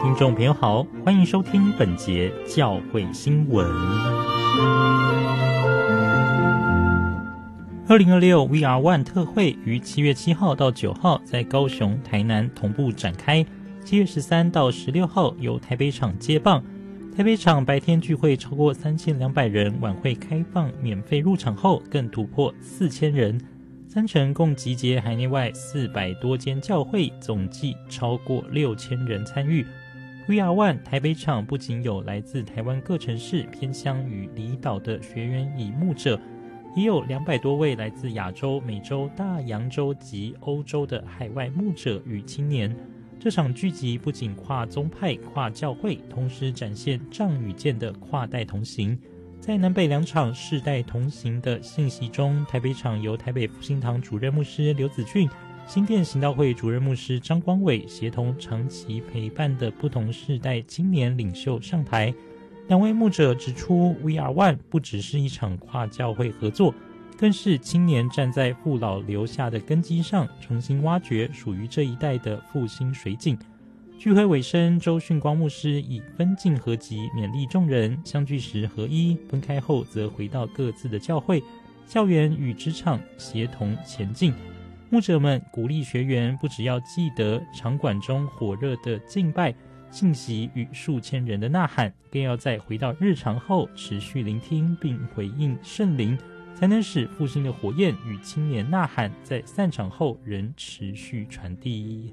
听众朋友好，欢迎收听本节教会新闻。2026 VR One 特会于7月7号到9号在高雄、台南同步展开，7月13到16号由台北场接棒。台北场白天聚会超过3200人，晚会开放免费入场后更突破4000人。3城共集结海内外400多间教会，总计超过6000人参与。VR One 台北场不仅有来自台湾各城市偏乡与离岛的学员与牧者，也有200多位来自亚洲、美洲、大洋洲及欧洲的海外牧者与青年。这场聚集不仅跨宗派、跨教会，同时展现杖与剑的跨代同行。在南北两场世代同行的信息中，台北场由台北复兴堂主任牧师刘子俊、新店行道会主任牧师张光伟协同长期陪伴的不同世代青年领袖上台。两位牧者指出 VR One 不只是一场跨教会合作，更是青年站在父老留下的根基上，重新挖掘属于这一代的复兴水井。聚会尾声，周训光牧师以分进合集勉励众人，相聚时合一，分开后则回到各自的教会、校园与职场协同前进。牧者们鼓励学员不只要记得场馆中火热的敬拜、信息与数千人的呐喊，更要在回到日常后持续聆听并回应圣灵，才能使复兴的火焰与青年呐喊在散场后仍持续传递。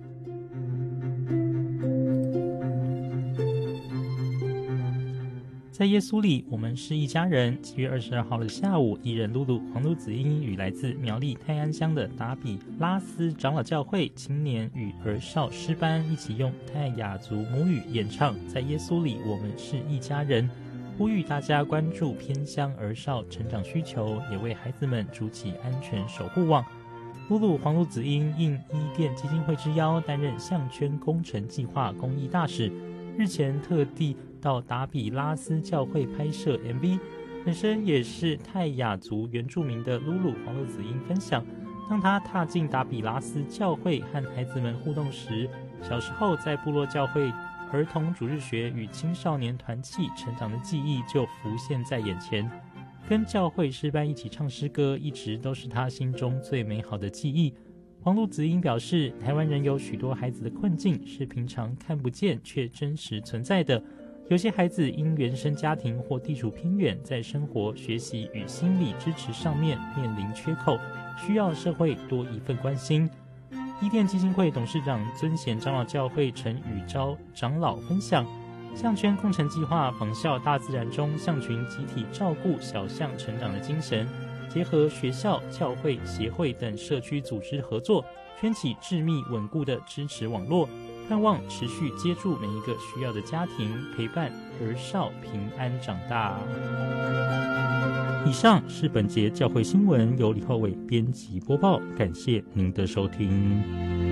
在耶稣里，我们是一家人。7月22号的下午，艺人露露、黄露子英与来自苗栗泰安乡的达比拉斯长老教会青年与儿少诗班一起用泰雅族母语演唱《在耶稣里，我们是一家人》，呼吁大家关注偏乡儿少成长需求，也为孩子们筑起安全守护网。露露、黄露子英应伊甸基金会之邀，担任项圈工程计划公益大使。日前特地到达比拉斯教会拍摄 MV， 本身也是泰雅族原住民的露露黄露子英分享，当他踏进达比拉斯教会和孩子们互动时，小时候在部落教会儿童主日学与青少年团契成长的记忆就浮现在眼前。跟教会诗班一起唱诗歌，一直都是他心中最美好的记忆。黄露子英表示，台湾人有许多孩子的困境是平常看不见却真实存在的。有些孩子因原生家庭或地处偏远，在生活、学习与心理支持上面面临缺口，需要社会多一份关心。伊甸基金会董事长尊贤长老教会陈宇昭长老分享，项圈工程计划仿效大自然中象群集体照顾小象成长的精神，结合学校、教会、协会等社区组织合作，圈起致密稳固的支持网络，盼望持续接住每一个需要的家庭，陪伴儿少平安长大。以上是本节教会新闻，由李厚伟编辑播报，感谢您的收听。